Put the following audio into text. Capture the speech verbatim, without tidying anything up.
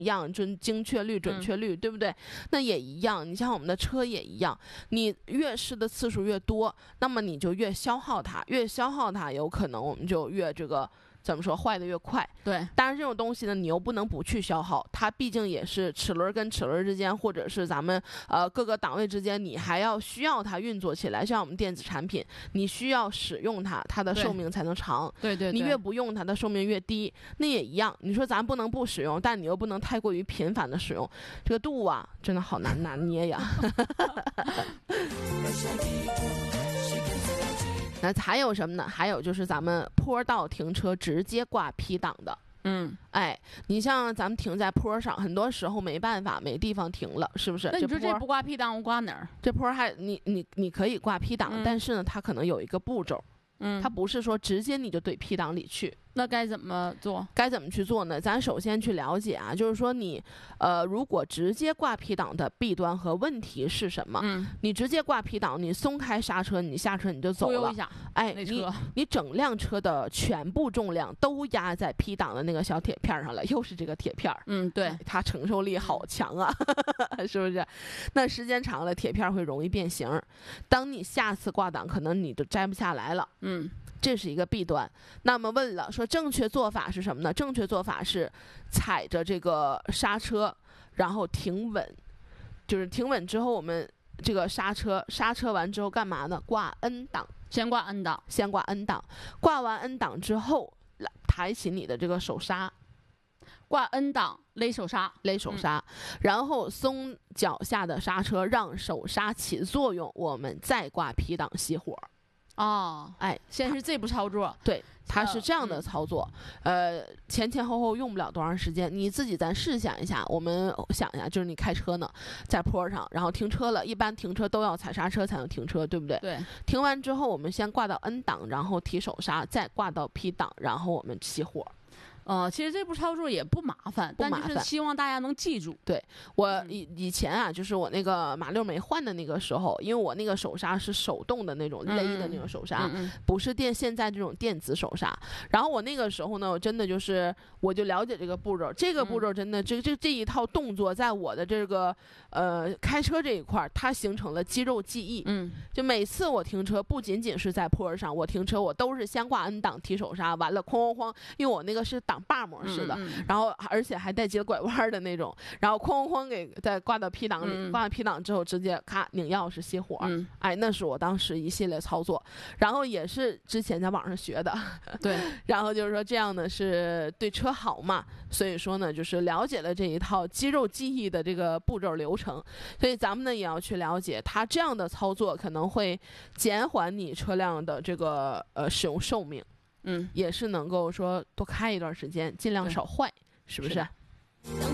一样，准精确率、准确率，嗯、对不对？那也一样，你像我们的车也一样，你越试的次数越多，那么你就越消耗它，越消耗它，有可能我们就越这个。怎么说坏的越快？ 对， 当然这种东西呢，你又不能不去消耗，它毕竟也是齿轮跟齿轮之间，或者是咱们呃各个档位之间，你还要需要它运作起来。像我们电子产品，你需要使用它，它的寿命才能长。 对对对， 你越不用它的寿命越低。那也一样，你说咱不能不使用，但你又不能太过于频繁的使用，这个度啊，真的好难拿捏呀。那还有什么呢？还有就是咱们坡道停车直接挂 P 档的。 嗯， 哎，你像咱们停在坡上，很多时候没办法，没地方停了，是不是？ 那你说这这不挂 P 档，我挂哪儿？ 这坡还你你你可以挂 P 档，嗯、但是呢，它可能有一个步骤， 嗯， 它不是说直接你就怼 P 档里去。 那该怎么做？ 该怎么去做呢？咱首先去了解啊，就是说你，呃，如果直接挂 P 档的弊端和问题是什么？ 嗯， 你直接挂 P 档，你松开刹车，你下车你就走了。哎，你你整辆车的全部重量都压在 P 档的那个小铁片上了，又是这个铁片。 嗯，对， 它承受力好强啊，是不是？那时间长了，铁片会容易变形。当你下次挂档，可能你就摘不下来了。 嗯。 这是一个弊端。那么问了，说正确做法是什么呢？正确做法是踩着这个刹车，然后停稳，就是停稳之后，我们这个刹车，刹车完之后干嘛呢？挂 N 档， 先挂 N 档， 先挂 N 档，挂完 N 档之后，抬起你的这个手刹， 挂 N 档，勒手刹， 勒手刹，嗯、然后松脚下的刹车，让手刹起作用，我们再挂 P 档熄火。 哦， 哎， 先是这步操作， 对，它是这样的操作，呃，呃前前后后用不了多长时间，你自己咱试想一下，我们想一下，就是你开车呢，在坡上，然后停车了，一般停车都要踩刹车才能停车，对不对？ 对。 停完之后，我们先挂到 N 档，然后提手刹，再挂到 P 档，然后我们熄火。 呃，其实这步操作也不麻烦， 不麻烦， 但就是希望大家能记住。 对，我以以前啊，就是我那个马六没换的那个时候，因为我那个手刹是手动的那种勒的那种手刹， 嗯嗯、 不是电现在这种电子手刹。然后我那个时候呢，我真的就是我就了解这个步骤，这个步骤真的这这这一套动作，在我的这个呃开车这一块，它形成了肌肉记忆。 嗯， 就每次我停车，不仅仅是在坡上，我停车我都是先挂 N 档提手刹，完了哐哐哐，因为我那个是挡把模式的， 嗯嗯、 然后而且还带急拐弯的那种，然后哐哐哐给再挂到 P 档里， 嗯、 挂到 P 档之后直接咔拧钥匙熄火， 嗯、 哎，那是我当时一系列操作，然后也是之前在网上学的， 对， 然后就是说这样呢是对车好嘛，所以说呢就是了解了这一套肌肉记忆的这个步骤流程，所以咱们呢也要去了解它这样的操作可能会减缓你车辆的这个呃使用寿命。 嗯， 也是能够说多开一段时间，尽量少坏，是不是？